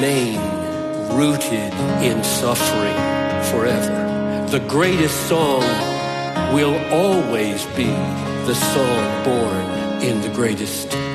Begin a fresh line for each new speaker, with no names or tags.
remain rooted in suffering forever. The greatest song will always be the song born in the greatest